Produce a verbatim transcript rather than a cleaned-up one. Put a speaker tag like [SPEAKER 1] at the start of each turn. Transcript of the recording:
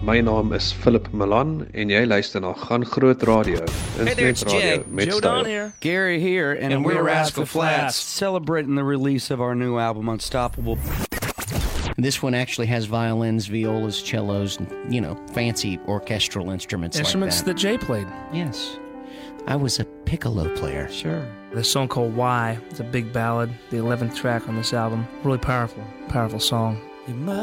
[SPEAKER 1] My naam is Philip Milan en jy luister na Gaan Groot Radio.
[SPEAKER 2] Hey there, it's Jay.
[SPEAKER 1] met
[SPEAKER 2] Joe
[SPEAKER 1] styl.
[SPEAKER 2] Don here.
[SPEAKER 3] Gary here, and,
[SPEAKER 2] And
[SPEAKER 3] we're,
[SPEAKER 2] we're
[SPEAKER 3] Rascal
[SPEAKER 2] Rascal
[SPEAKER 3] Flatts,
[SPEAKER 2] Flatts.
[SPEAKER 3] celebrating the release of our new album, Unstoppable.
[SPEAKER 4] This one actually has violins, violas, cellos, and, you know, fancy orchestral instruments
[SPEAKER 2] Instruments
[SPEAKER 4] like
[SPEAKER 2] that Jay played.
[SPEAKER 4] that. Yes. I was a piccolo player.
[SPEAKER 3] Sure.
[SPEAKER 2] This song called Why. It's a big ballad, the eleventh track on this album. Really powerful, powerful song.
[SPEAKER 3] You might